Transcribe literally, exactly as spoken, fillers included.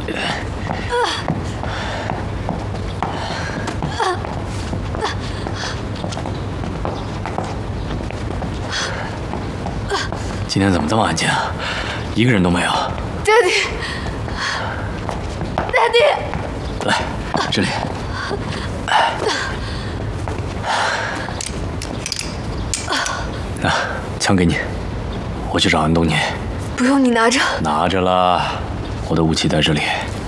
今天怎么这么安静啊？一个人都没有。 Daddy， Daddy， 来，这里。啊，枪给你，我去找安东尼。 不用你拿着。 拿着了，我的武器在这里。